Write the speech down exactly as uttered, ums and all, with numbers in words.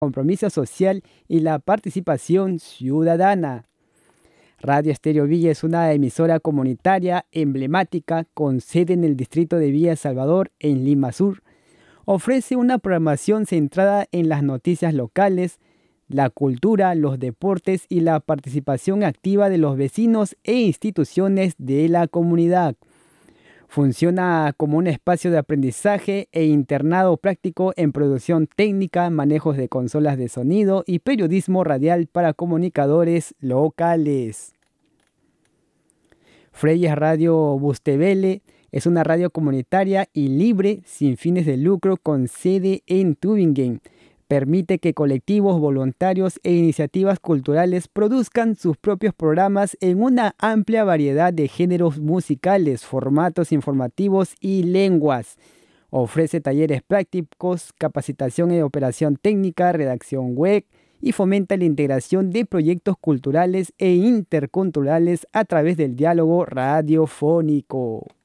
compromiso social y la participación ciudadana. Radio Estéreo Villa es una emisora comunitaria emblemática con sede en el distrito de Villa Salvador, en Lima Sur. Ofrece una programación centrada en las noticias locales, la cultura, los deportes y la participación activa de los vecinos e instituciones de la comunidad. Funciona como un espacio de aprendizaje e internado práctico en producción técnica, manejos de consolas de sonido y periodismo radial para comunicadores locales. Freyes Radio Bustebele es una radio comunitaria y libre sin fines de lucro con sede en Tübingen. Permite que colectivos, voluntarios e iniciativas culturales produzcan sus propios programas en una amplia variedad de géneros musicales, formatos informativos y lenguas. Ofrece talleres prácticos, capacitación en operación técnica, redacción web y fomenta la integración de proyectos culturales e interculturales a través del diálogo radiofónico.